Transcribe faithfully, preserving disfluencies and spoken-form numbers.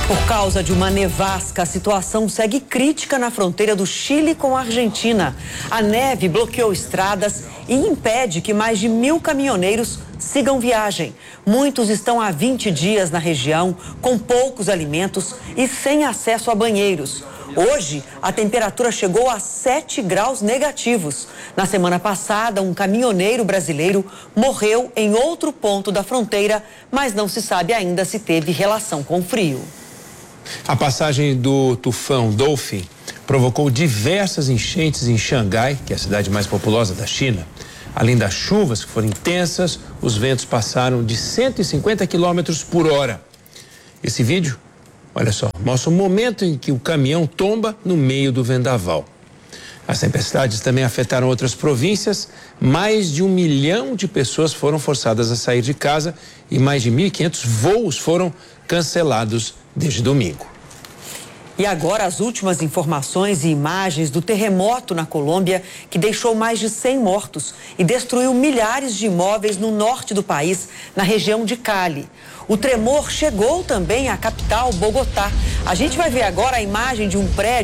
Por causa de uma nevasca, a situação segue crítica na fronteira do Chile com a Argentina. A neve bloqueou estradas e impede que mais de mil caminhoneiros sigam viagem. Muitos estão há vinte dias na região, com poucos alimentos e sem acesso a banheiros. Hoje, a temperatura chegou a sete graus negativos. Na semana passada, um caminhoneiro brasileiro morreu em outro ponto da fronteira, mas não se sabe ainda se teve relação com o frio. A passagem do tufão Dolphin provocou diversas enchentes em Xangai, que é a cidade mais populosa da China. Além das chuvas que foram intensas, os ventos passaram de cento e cinquenta quilômetros por hora. Esse vídeo, olha só, mostra o momento em que o caminhão tomba no meio do vendaval. As tempestades também afetaram outras províncias. Mais de um milhão de pessoas foram forçadas a sair de casa e mais de mil e quinhentos voos foram cancelados desde domingo. E agora as últimas informações e imagens do terremoto na Colômbia, que deixou mais de cem mortos e destruiu milhares de imóveis no norte do país, na região de Cali. O tremor chegou também à capital, Bogotá. A gente vai ver agora a imagem de um prédio